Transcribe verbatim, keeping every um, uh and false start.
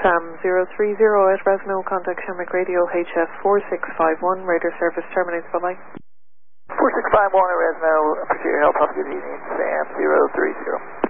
SAM zero three zero at Resno, contact Shamrock Radio H F four six five one, radar service terminates, bye-bye. four six five one at Resno, appreciate your help, have a good evening, SAM zero three zero.